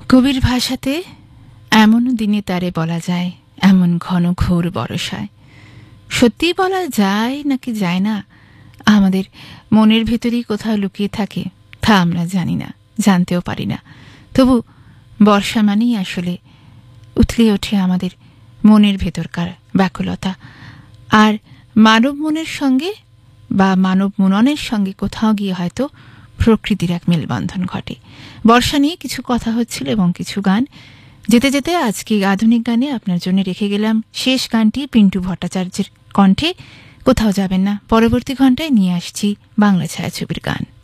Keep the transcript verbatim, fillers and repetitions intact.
কবির ভাষাতে এমন দিনে তারে বলা যায়, এমন ঘন ঘোর বরষায়। সত্যি বলা যায় নাকি যায় না, আমাদের মনের ভেতরেই কোথাও লুকিয়ে থাকে, তা আমরা জানি না, জানতেও পারি না। তবু বর্ষা মানেই আসলে উথলে ওঠে আমাদের মনের ভেতরকার ব্যাকুলতা। আর মানব মনের সঙ্গে বা মানব মননের সঙ্গে কোথাও গিয়ে হয়তো প্রকৃতির এক মেলবন্ধন ঘটে। বর্ষা নিয়ে কিছু কথা হচ্ছিল এবং কিছু গান। যেতে যেতে আজকে আধুনিক গানে আপনার জন্য রেখে গেলাম শেষ গানটি পিন্টু ভট্টাচার্যের কণ্ঠে। কোথাও যাবেন না, পরবর্তী ঘন্টায় নিয়ে আসছি বাংলা ছায়াছবির গান।